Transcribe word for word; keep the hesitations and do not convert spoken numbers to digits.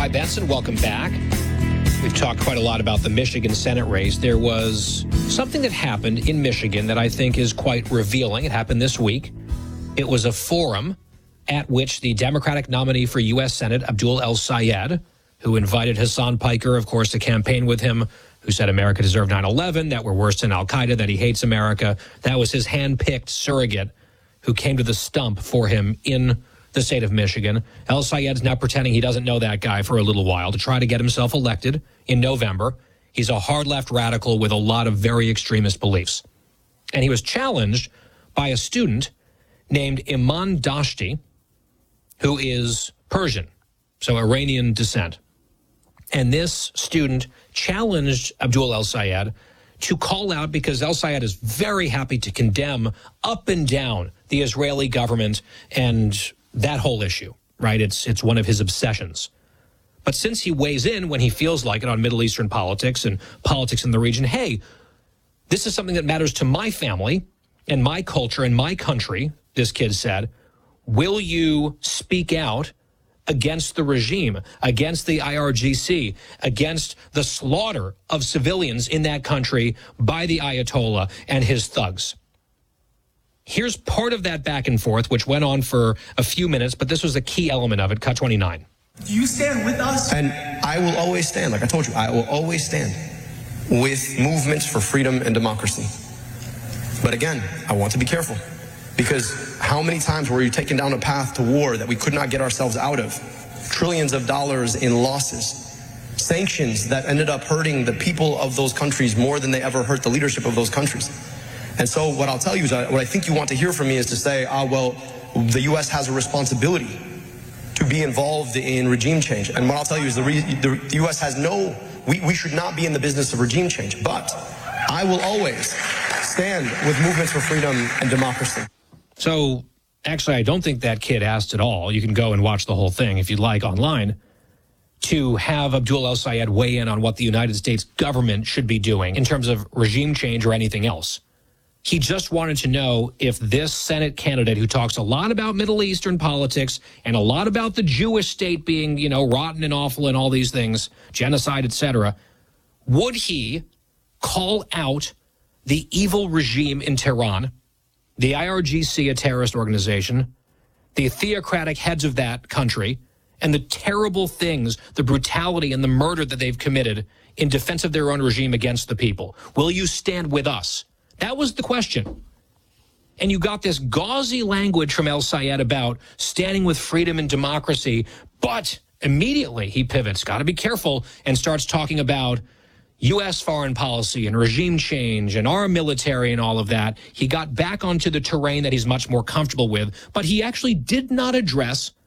Guy Benson, welcome back. We've talked quite a lot about the Michigan Senate race. There was something that happened in Michigan that I think is quite revealing. It happened this week. It was a forum at which the Democratic nominee for U S Senate, Abdul El-Sayed, who invited Hassan Piker, of course, to campaign with him, who said America deserved nine eleven, that we're worse than al-Qaeda, that he hates America. That was his hand-picked surrogate who came to the stump for him in the state of Michigan. El-Sayed's now pretending he doesn't know that guy for a little while to try to get himself elected in November. He's a hard-left radical with a lot of very extremist beliefs. And he was challenged by a student named Iman Dashti, who is Persian, so Iranian descent. And this student challenged Abdul El-Sayed to call out, because El-Sayed is very happy to condemn up and down the Israeli government and that whole issue, right? It's it's one of his obsessions. But since he weighs in when he feels like it on Middle Eastern politics and politics in the region, hey, this is something that matters to my family and my culture and my country, this kid said. Will you speak out against the regime, against the I R G C, against the slaughter of civilians in that country by the Ayatollah and his thugs? Here's part of that back and forth, which went on for a few minutes, but this was a key element of it. Cut twenty-nine. Do you stand with us? And I will always stand, like I told you, I will always stand with movements for freedom and democracy. But again, I want to be careful, because how many times were you taken down a path to war that we could not get ourselves out of? Trillions of dollars in losses, sanctions that ended up hurting the people of those countries more than they ever hurt the leadership of those countries. And so what I'll tell you is that what I think you want to hear from me is to say, ah, well, the U S has a responsibility to be involved in regime change. And what I'll tell you is the, re the U S has no, we, we should not be in the business of regime change. But I will always stand with movements for freedom and democracy. So actually, I don't think that kid asked at all. You can go and watch the whole thing if you'd like online, to have Abdul El-Sayed weigh in on what the United States government should be doing in terms of regime change or anything else. He just wanted to know if this Senate candidate, who talks a lot about Middle Eastern politics and a lot about the Jewish state being, you know, rotten and awful and all these things, genocide, et cetera, would he call out the evil regime in Tehran, the I R G C, a terrorist organization, the theocratic heads of that country, and the terrible things, the brutality and the murder that they've committed in defense of their own regime against the people? Will you stand with us? That was the question. And you got this gauzy language from El-Sayed about standing with freedom and democracy, but immediately he pivots, got to be careful, and starts talking about U S foreign policy and regime change and our military and all of that. He got back onto the terrain that he's much more comfortable with, but he actually did not address